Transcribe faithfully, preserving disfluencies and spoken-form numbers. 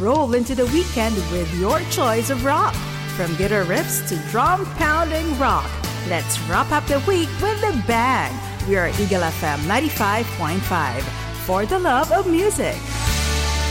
roll into the weekend with your choice of rock. From guitar riffs to drum-pounding rock, let's wrap up the week with a bang. We are Eagle F M ninety-five point five for the love of music.